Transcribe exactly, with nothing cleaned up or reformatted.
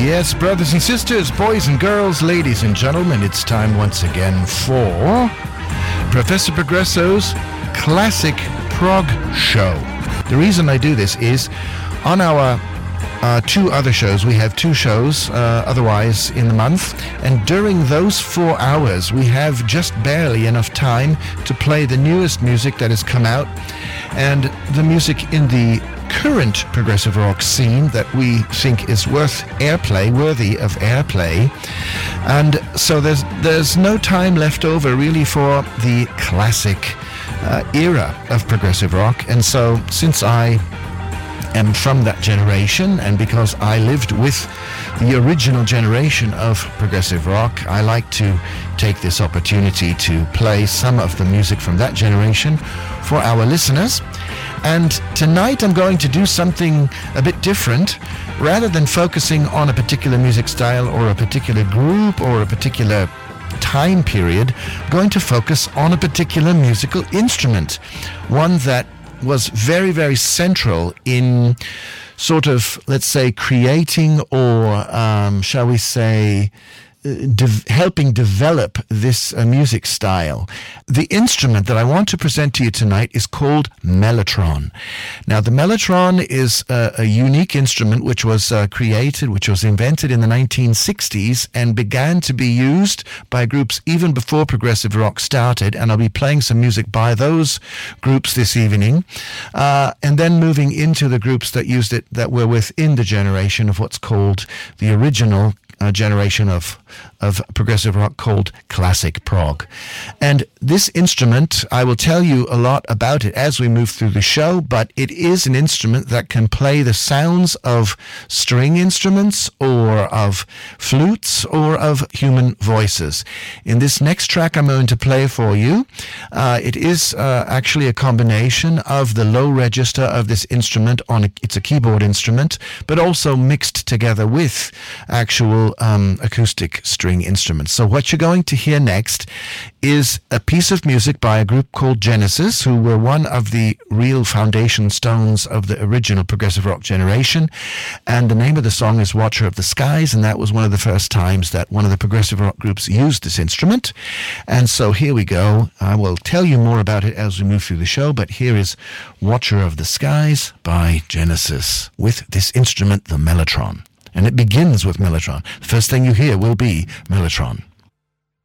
Yes, brothers and sisters, boys and girls, ladies and gentlemen, it's time once again for Professor Progresso's Classic Prog Show. The reason I do this is on our uh, two other shows, we have two shows uh, otherwise in the month, and during those four hours we have just barely enough time to play the newest music that has come out and the music in the current progressive rock scene that we think is worth airplay, worthy of airplay. And so there's there's no time left over really for the classic uh, era of progressive rock. And so since I am from that generation, and because I lived with the original generation of progressive rock, I like to take this opportunity to play some of the music from that generation for our listeners. And tonight I'm going to do something a bit different. Rather than focusing on a particular music style or a particular group or a particular time period, I'm going to focus on a particular musical instrument, one that was very, very central in sort of, let's say, creating or, um, shall we say, De- helping develop this uh, music style. The instrument that I want to present to you tonight is called mellotron. Now, the mellotron is uh, a unique instrument which was uh, created, which was invented in the nineteen sixties and began to be used by groups even before progressive rock started, and I'll be playing some music by those groups this evening, uh, and then moving into the groups that used it that were within the generation of what's called the original Uh, generation of of progressive rock called classic prog. And this instrument, I will tell you a lot about it as we move through the show, but it is an instrument that can play the sounds of string instruments or of flutes or of human voices. In this next track I'm going to play for you, uh, it is uh, actually a combination of the low register of this instrument on a, it's a keyboard instrument, but also mixed together with actual um, acoustic string instruments. So what you're going to hear next is a piece of music by a group called Genesis, who were one of the real foundation stones of the original progressive rock generation. And the name of the song is Watcher of the Skies, and that was one of the first times that one of the progressive rock groups used this instrument. And so here we go. I will tell you more about it as we move through the show, but here is Watcher of the Skies by Genesis with this instrument, the mellotron. And it begins with mellotron. The first thing you hear will be mellotron.